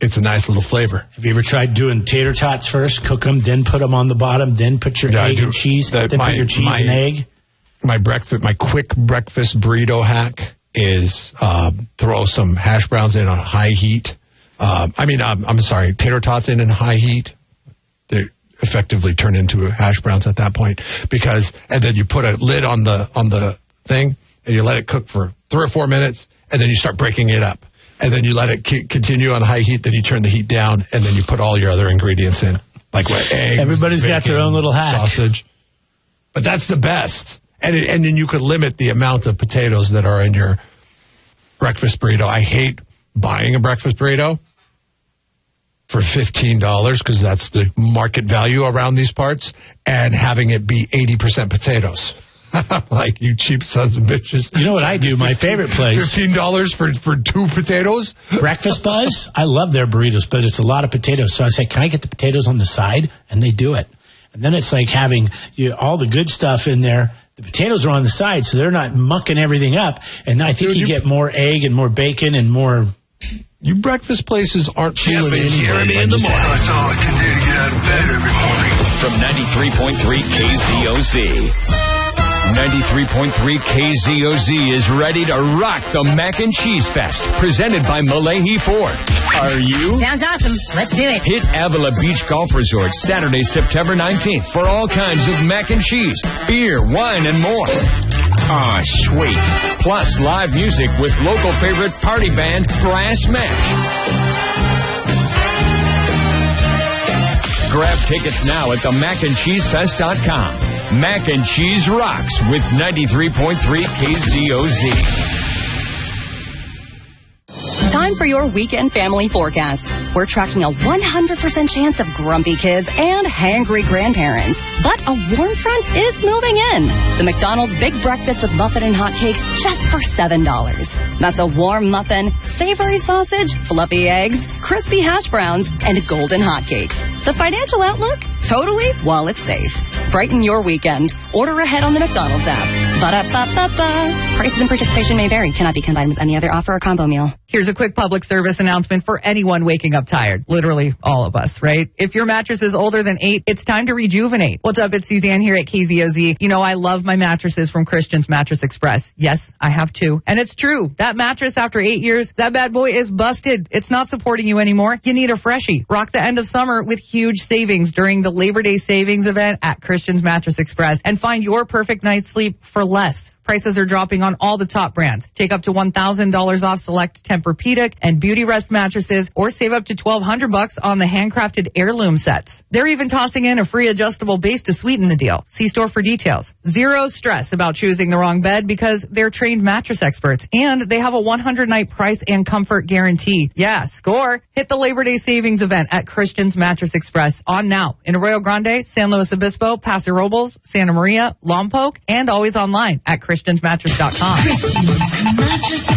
it's a nice little flavor. Have you ever tried doing tater tots first? Cook them, then put them on the bottom, then put your egg and cheese, then put your cheese and egg? My quick breakfast burrito hack is throw some hash browns in on high heat. I'm sorry, tater tots in high heat. They effectively turn into hash browns at that point and then you put a lid on the thing and you let it cook for 3 or 4 minutes and then you start breaking it up and then you let it continue on high heat. Then you turn the heat down and then you put all your other ingredients in, like eggs. Everybody's got their own little hack. Sausage, but that's the best. And then you could limit the amount of potatoes that are in your breakfast burrito. I hate buying a breakfast burrito for $15 because that's the market value around these parts, and having it be 80% potatoes. Like, you cheap sons of bitches. You know what I do? My favorite place. $15 for 2 potatoes? Breakfast Buzz. I love their burritos, but it's a lot of potatoes. So I say, can I get the potatoes on the side? And they do it. And then it's like having all the good stuff in there. The potatoes are on the side, so they're not mucking everything up. And I think you get more egg and more bacon and more... You breakfast places aren't fooling anything. Jeremy in the morning. That's all I can do to get out of bed every morning. From 93.3 KZOZ. 93.3 KZOZ is ready to rock the Mac and Cheese Fest, presented by Malahi Ford. Are you? Sounds awesome. Let's do it. Hit Avila Beach Golf Resort Saturday, September 19th for all kinds of mac and cheese, beer, wine, and more. Ah, sweet. Plus live music with local favorite party band Brass Mash. Grab tickets now at themacandcheesefest.com. Mac and Cheese rocks with 93.3 KZOZ. Time for your weekend family forecast. We're tracking a 100% chance of grumpy kids and hangry grandparents. But a warm front is moving in. The McDonald's Big Breakfast with Muffin and Hotcakes just for $7. That's a warm muffin, savory sausage, fluffy eggs, crispy hash browns, and golden hotcakes. The financial outlook? Totally while it's safe. Brighten your weekend. Order ahead on the McDonald's app. Ba-da-ba-ba-ba. Prices and participation may vary. Cannot be combined with any other offer or combo meal. Here's a quick public service announcement for anyone waking up tired. Literally all of us, right? If your mattress is older than 8, it's time to rejuvenate. What's up? It's Suzanne here at KZOZ. You know, I love my mattresses from Christian's Mattress Express. Yes, I have 2. And it's true. That mattress after 8 years, that bad boy is busted. It's not supporting you anymore. You need a freshie. Rock the end of summer with huge savings during the Labor Day savings event at Christian's Mattress Express, and find your perfect night's sleep for less. Prices are dropping on all the top brands. Take up to $1,000 off select Tempur-Pedic and Beauty Rest mattresses, or save up to $1,200 on the handcrafted heirloom sets. They're even tossing in a free adjustable base to sweeten the deal. See store for details. Zero stress about choosing the wrong bed because they're trained mattress experts, and they have a 100-night price and comfort guarantee. Yeah, score. Hit the Labor Day savings event at Christian's Mattress Express on now in Arroyo Grande, San Luis Obispo, Paso Robles, Santa Maria, Lompoc, and always online at ChristiansMattress.com. Christian's Mattress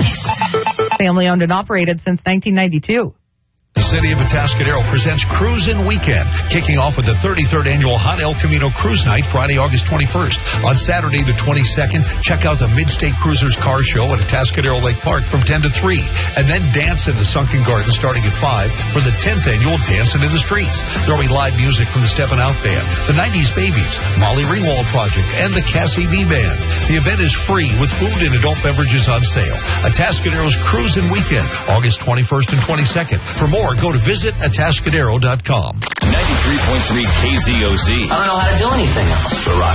Express. Family owned and operated since 1992. The City of Atascadero presents Cruisin' Weekend, kicking off with the 33rd Annual Hot El Camino Cruise Night, Friday, August 21st. On Saturday, the 22nd, check out the Mid-State Cruisers Car Show at Atascadero Lake Park from 10 to 3. And then dance in the Sunken Garden starting at 5 for the 10th Annual Dancing in the Streets. There'll be live music from the Steppin' Out Band, the 90s Babies, Molly Ringwald Project, and the Cassie V Band. The event is free with food and adult beverages on sale. Atascadero's Cruisin' Weekend, August 21st and 22nd. For more, go to visitatascadero.com. 93.3 KZOZ. I don't know how to do anything else.